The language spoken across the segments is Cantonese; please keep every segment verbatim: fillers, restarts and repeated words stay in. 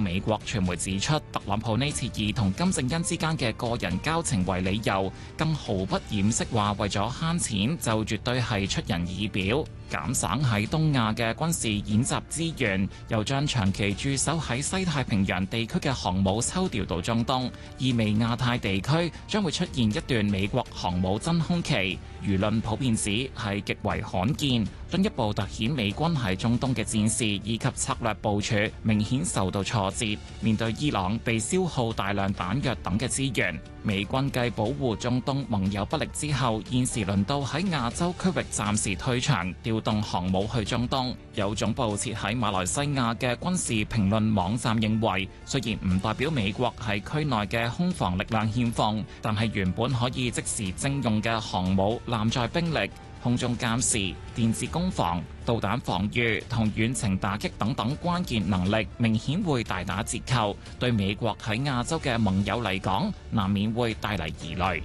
美國傳媒指出，特朗普呢次以同金正恩之間嘅個人交情為理由，更毫不掩飾話為咗慳錢，就絕對係出人意表。減省喺東亞嘅軍事演習資源，又將長期駐守喺西太平洋地區嘅航母抽調到中東，意味亞太地區將會出現一段美國航母真空期。輿論普遍指係極為罕見，進一步凸顯美軍喺中東嘅戰事以及策略部署明顯受到挫折。面對伊朗被消耗大量彈藥等嘅資源，美軍繼保護中東盟友不力之後，現時輪到喺亞洲區域暫時退場，調動航母去中東。有總部設喺馬來西亞嘅軍事評論網站認為，雖然唔代表美國喺區內嘅空防力量欠奉，但係原本可以即時徵用嘅航母艦載兵力、空中監視、電子攻防、導彈防禦同遠程打擊等等關鍵能力，明顯會大打折扣，對美國喺亞洲嘅盟友嚟講，難免會帶嚟疑慮。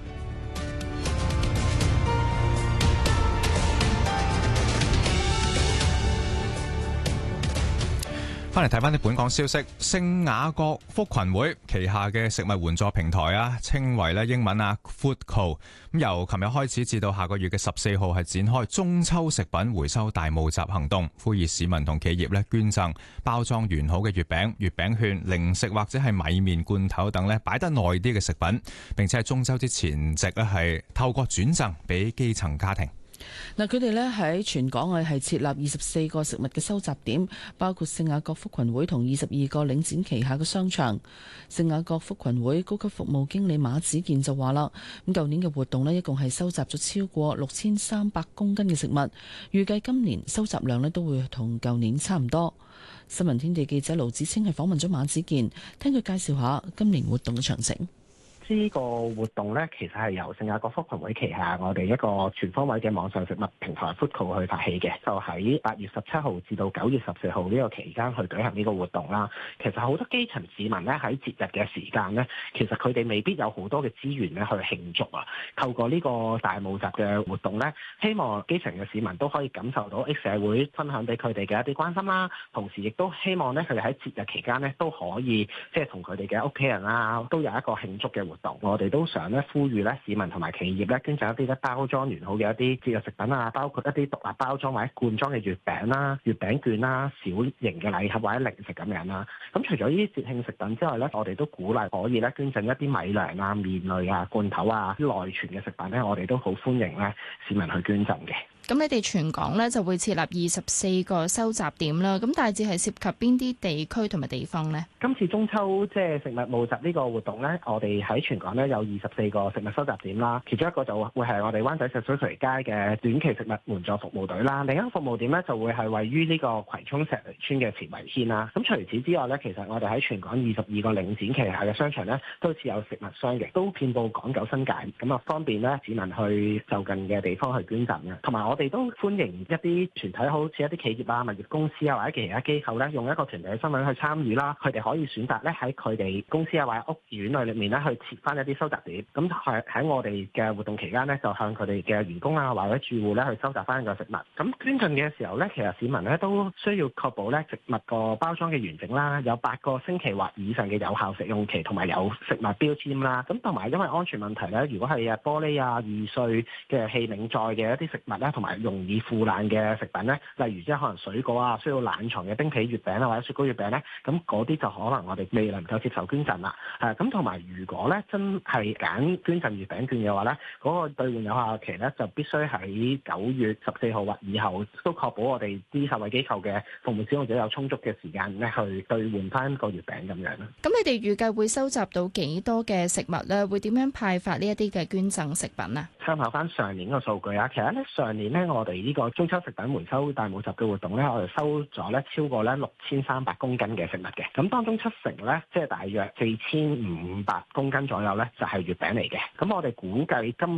翻嚟睇翻啲本港消息，聖雅各福群會旗下嘅食物援助平台啊，稱為咧英文啊 Foodco， 咁由琴日開始至到下個月嘅十四號係展開中秋食品回收大募集行動，呼籲市民同企業咧捐贈包裝完好嘅月餅、月餅券、零食或者係米麵罐頭等咧擺得耐啲嘅食品，並且喺中秋之前夕咧係透過轉贈俾基層家庭。 嗱，佢哋咧喺全港啊係設立二十四個食物嘅收集點，包括聖雅各福群會同二十二個領展旗下嘅商場。聖雅各福群會高級服務經理馬子健就話啦，咁舊年嘅活動咧一共係收集咗超過六千三百公斤嘅食物，預計今年收集量咧都會同舊年差唔多。新聞天地記者盧子清係訪問咗馬子健，聽佢介紹下今年活動嘅詳情。 呢個活動咧，其實係由聖雅各福群會旗下我哋一個全方位嘅網上食物平台 Foodco 去發起嘅，就喺八月十七號至到九月十四號呢個期間去舉行呢個活動啦。其實好多基層市民咧喺節日嘅時間咧，其實佢哋未必有好多嘅資源咧去慶祝啊。透過呢個大募集嘅活動咧，希望基層嘅市民都可以感受到誒社會分享俾佢哋嘅一啲關心啦，同時亦都希望咧佢哋喺節日期間咧都可以即係同佢哋嘅屋企人啦都有一個慶祝嘅活動。我哋都想咧呼籲咧市民同埋企業咧捐贈一啲咧包裝完好嘅一啲節日食品啊，包括一啲獨立包裝或者罐裝嘅月餅啦、月餅券啦、小型嘅禮盒或者零食咁樣啦。咁除咗呢啲節慶食品之外咧，我哋都鼓勵可以咧捐贈一啲米糧啊、麵類啊、罐頭啊、內存嘅食品咧，我哋都好歡迎咧市民去捐贈嘅。 咁你哋全港咧就會設立二十四個收集點啦，咁大致係涉及邊啲地區同埋地方呢？ 今次中秋即係食物募集呢個活動咧，我哋喺全港咧有二十四個食物收集點啦，其中一個就會係我哋灣仔石水渠街嘅短期食物援助服務隊啦，另一個服務點咧就會係位於呢個葵涌石梨村嘅慈圍軒啦。咁除此之外咧，其實我哋喺全港二十二個領展旗下嘅商場咧都設有食物箱嘅，都遍佈港九新界，咁啊方便咧市民去就近嘅地方去捐贈嘅，同埋我我哋都歡迎一啲團體，好似一啲企業啊、物業公司啊或者其他機構咧，用一個團體嘅身份去參與啦。佢哋可以選擇咧喺佢哋公司啊或者屋苑裏面咧去設翻一啲收集點。咁係喺我哋嘅活動期間咧，就向佢哋嘅員工啊或者住戶咧去收集翻一個食物。咁捐贈嘅時候咧，其實市民咧都需要確保咧食物個包裝嘅完整啦，有八個星期或以上嘅有效食用期，同埋有食物標籤啦。咁同埋因為安全問題咧，如果係啊玻璃啊易碎嘅器皿載嘅一啲食物咧，同埋容易腐爛嘅食品咧，例如即係可能水果啊，需要冷藏嘅冰皮月餅啊，或者雪糕月餅咧，咁嗰啲就可能我哋未能夠接受捐贈啦。誒咁同埋如果咧真係揀捐贈月餅券嘅話咧，嗰個兌換有效期咧就必須喺九月十四號或以後，都確保我哋啲受惠機構嘅服務使用者有充足嘅時間咧去兌換翻個月餅咁樣啦。 咁你哋預計會收集到幾多嘅食物咧？會點樣派發呢一啲嘅捐贈食品啊？ 參考翻上年個數據啊，其實咧上年咧我哋呢個中秋食品回收大募集嘅活動咧，我哋收咗咧超過咧六千三百公斤嘅食物嘅，咁當中七成咧即係大約四千五百公斤左右咧就係月餅嚟嘅，咁我哋估計今